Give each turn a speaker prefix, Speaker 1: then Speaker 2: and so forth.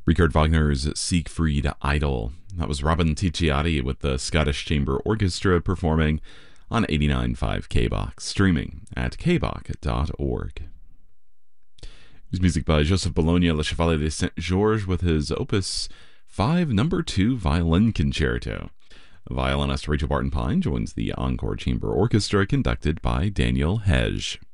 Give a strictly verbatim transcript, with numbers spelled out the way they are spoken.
Speaker 1: Richard Wagner's Siegfried Idol. That was Robin Ticciati with the Scottish Chamber Orchestra performing on eighty-nine point five K B O X, streaming at k b o c dot org. There's music by Joseph Bologna Le Chevalier de Saint-Georges with his Opus five Number two Violin Concerto. Violinist Rachel Barton Pine joins the Encore Chamber Orchestra conducted by Daniel Hege.